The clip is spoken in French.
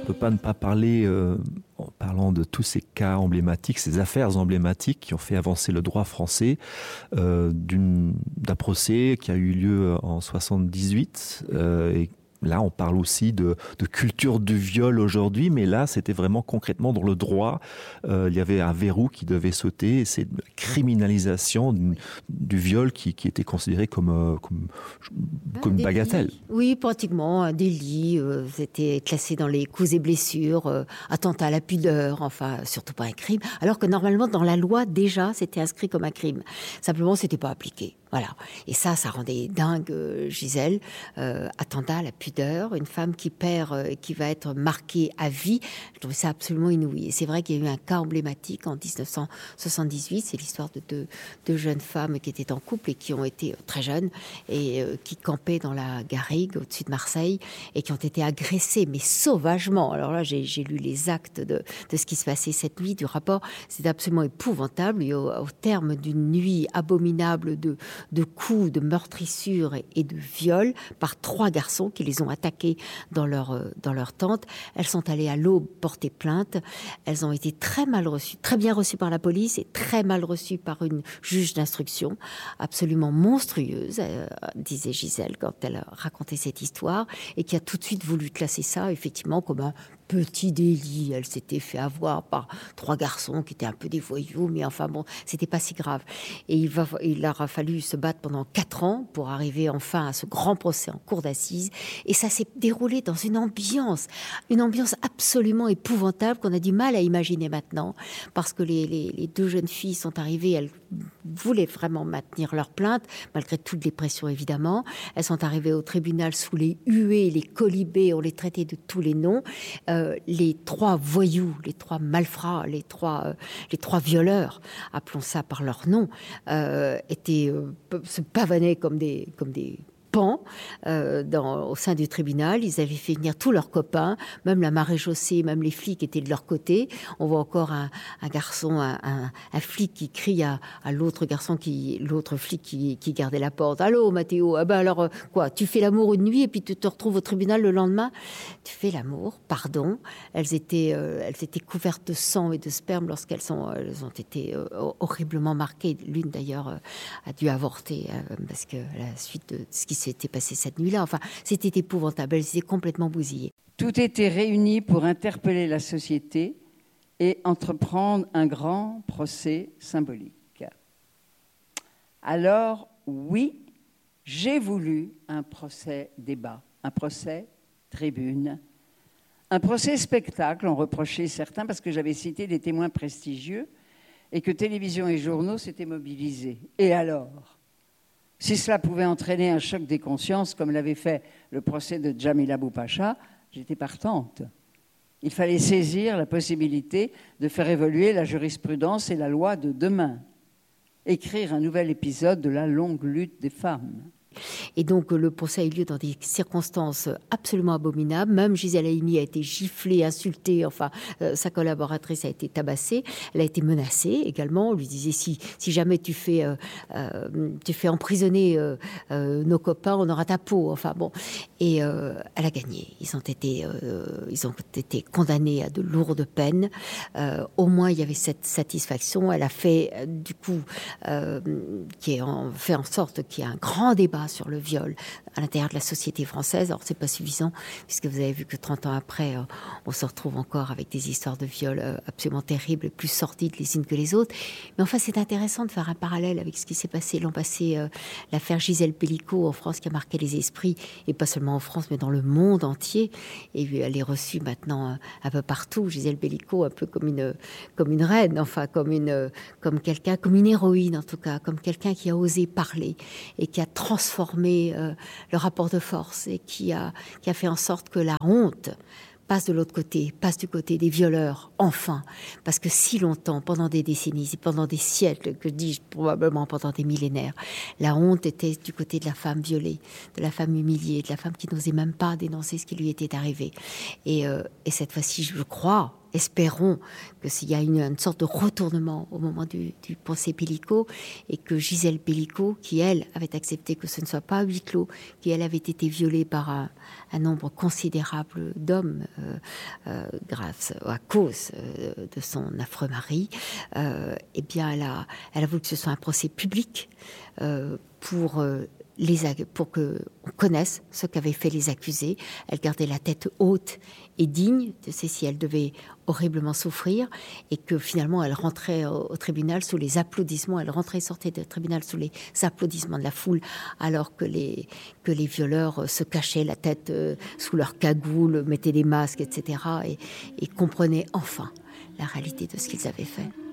peut pas ne pas parler, en parlant de tous ces cas emblématiques, ces affaires emblématiques qui ont fait avancer le droit français, d'un procès qui a eu lieu en 78, et là, on parle aussi de culture du viol aujourd'hui, mais là, c'était vraiment concrètement dans le droit. Il y avait un verrou qui devait sauter, et c'est la criminalisation du viol qui était considéré comme bagatelle. Oui, pratiquement un délit. C'était classé dans les causes et blessures, attentat à la pudeur, enfin, surtout pas un crime. Alors que normalement, dans la loi, déjà, c'était inscrit comme un crime. Simplement, c'était pas appliqué. Voilà. Et ça rendait dingue Gisèle. Attentat à la pudeur, une femme qui perd, qui va être marquée à vie. Je trouvais ça absolument inouï. Et c'est vrai qu'il y a eu un cas emblématique en 1978. C'est l'histoire de deux jeunes femmes qui étaient en couple et qui ont été très jeunes et qui campaient dans la garrigue au-dessus de Marseille et qui ont été agressées, mais sauvagement. Alors là, j'ai lu les actes de ce qui se passait cette nuit, du rapport. C'est absolument épouvantable. Et au terme d'une nuit abominable de coups, de meurtrissures et de viols par 3 garçons qui les ont attaqués dans leur tente. Elles sont allées à l'aube porter plainte. Elles ont été très bien reçues par la police et très mal reçues par une juge d'instruction, absolument monstrueuse, disait Gisèle quand elle racontait cette histoire, et qui a tout de suite voulu classer ça effectivement comme un petit délit. Elle s'était fait avoir par 3 garçons qui étaient un peu des voyous, mais enfin bon, c'était pas si grave. Et il leur a fallu se battre pendant 4 ans pour arriver enfin à ce grand procès en cour d'assises. Et ça s'est déroulé dans une ambiance absolument épouvantable qu'on a du mal à imaginer maintenant, parce que les 2 jeunes filles sont arrivées, elles voulaient vraiment maintenir leur plainte, malgré toutes les pressions évidemment. Elles sont arrivées au tribunal sous les huées, les colibés, on les traitait de tous les noms. Les 3 voyous, les 3 malfrats, les trois violeurs, appelons ça par leur nom, se pavanaient comme des pans au sein du tribunal. Ils avaient fait venir tous leurs copains, même la maréchaussée, même les flics étaient de leur côté. On voit encore un garçon, un flic qui crie à l'autre flic qui gardait la porte. Allô, Mathéo, ah ben alors quoi, tu fais l'amour une nuit et puis tu te retrouves au tribunal le lendemain? Tu fais l'amour, pardon. Elles étaient couvertes de sang et de sperme lorsqu'elles ont été horriblement marquées. L'une d'ailleurs a dû avorter parce que à la suite de ce qui s'était passé cette nuit-là. Enfin, c'était épouvantable. Elles étaient complètement bousillées. Tout était réuni pour interpeller la société et entreprendre un grand procès symbolique. Alors, oui, j'ai voulu un procès débat, un procès tribune, un procès spectacle, ont reproché certains, parce que j'avais cité des témoins prestigieux et que télévision et journaux s'étaient mobilisés. Et alors ? Si cela pouvait entraîner un choc des consciences, comme l'avait fait le procès de Djamila Boupacha, j'étais partante. Il fallait saisir la possibilité de faire évoluer la jurisprudence et la loi de demain, écrire un nouvel épisode de la longue lutte des femmes. Et donc le procès a eu lieu dans des circonstances absolument abominables. Même Gisèle Halimi a été giflée, insultée, enfin sa collaboratrice a été tabassée, elle a été menacée également. On lui disait si jamais tu fais emprisonner nos copains, on aura ta peau. Enfin bon, et elle a gagné. Ils ont été condamnés à de lourdes peines. Au moins il y avait cette satisfaction. Elle a fait du coup fait en sorte qu'il y ait un grand débat sur le viol à l'intérieur de la société française. Alors c'est pas suffisant, puisque vous avez vu que 30 ans après, on se retrouve encore avec des histoires de viol absolument terribles, plus sordides les unes que les autres. Mais enfin, c'est intéressant de faire un parallèle avec ce qui s'est passé l'an passé, l'affaire Gisèle Pelicot en France, qui a marqué les esprits, et pas seulement en France, mais dans le monde entier. Et elle est reçue maintenant un peu partout. Gisèle Pelicot, un peu comme une reine, enfin comme une héroïne en tout cas, comme quelqu'un qui a osé parler et qui a transformé le rapport de force et qui a fait en sorte que la honte passe de l'autre côté, passe du côté des violeurs, enfin. Parce que si longtemps, pendant des décennies, pendant des siècles, que dis-je, probablement pendant des millénaires, la honte était du côté de la femme violée, de la femme humiliée, de la femme qui n'osait même pas dénoncer ce qui lui était arrivé. Et cette fois-ci, je crois, espérons que s'il y a une sorte de retournement au moment du procès Pellico, et que Gisèle Pellico, qui elle avait accepté que ce ne soit pas à huis clos, qui elle avait été violée par un nombre considérable d'hommes grâce à cause de son affreux mari, eh bien elle a voulu que ce soit un procès public pour qu'on connaisse ce qu'avaient fait les accusés. Elle gardait la tête haute et digne de si elle devait horriblement souffrir, et que finalement elle rentrait au tribunal sous les applaudissements, elle rentrait et sortait du tribunal sous les applaudissements de la foule, alors que les violeurs se cachaient la tête sous leur cagoule, mettaient des masques, etc. et comprenaient enfin la réalité de ce qu'ils avaient fait.